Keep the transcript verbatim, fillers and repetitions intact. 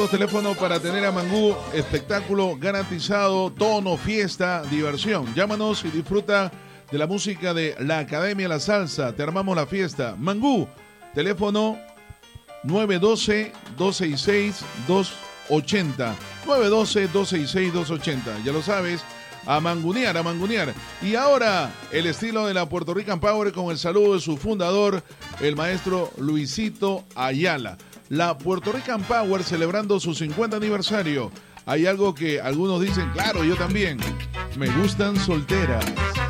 Teléfono para tener a Mangú, espectáculo garantizado, tono, fiesta, diversión. Llámanos y disfruta de la música de la Academia La Salsa. Te armamos la fiesta. Mangú, teléfono nueve uno dos, dos seis seis, dos ocho cero. nueve uno dos, dos seis seis, dos ocho cero. Ya lo sabes, a mangunear, a mangunear. Y ahora, el estilo de la Puerto Rican Power con el saludo de su fundador, el maestro Luisito Ayala. La Puerto Rican Power celebrando su cincuenta aniversario. Hay algo que algunos dicen, claro, yo también. Me gustan solteras.